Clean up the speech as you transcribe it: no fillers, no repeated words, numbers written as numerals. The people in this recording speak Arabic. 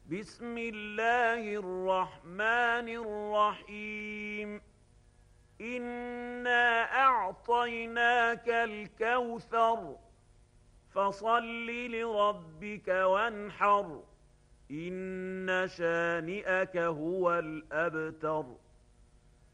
بسم الله الرحمن الرحيم. إنا أعطيناك الكوثر، فصل لربك وانحر، إن شانئك هو الأبتر.